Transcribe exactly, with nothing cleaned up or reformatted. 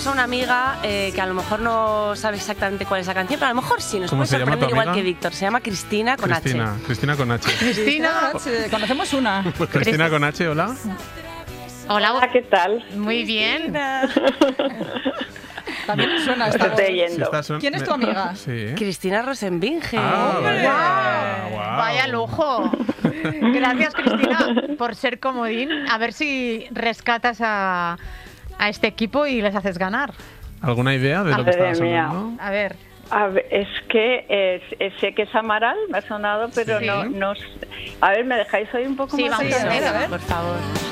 tenemos a una amiga eh, que a lo mejor no sabe exactamente cuál es la canción, pero a lo mejor sí nos ¿Cómo puede se llama sorprender tu igual amiga? que Víctor. Se llama Cristina con Cristina, H. Cristina con H. Cristina, conocemos una. Pues Cristina con H, hola. Hola, Hola, ¿qué tal? muy bien. También nos suena Os esta estoy voz. oyendo. Si estás son- ¿Quién es tu amiga? Sí. Cristina Rosenbinge. Ah, vaya. Guau, Guau. Vaya lujo. Gracias, Cristina, por ser comodín. A ver si rescatas a, a este equipo y les haces ganar. ¿Alguna idea de lo que Madre estabas mía. hablando? A ver. A ver, es que eh, eh, sé que es Amaral, me ha sonado, pero Sí. no, no. s- A ver, ¿me dejáis hoy un poco Sí, más? vamos allá? a ver, a ver. Por favor.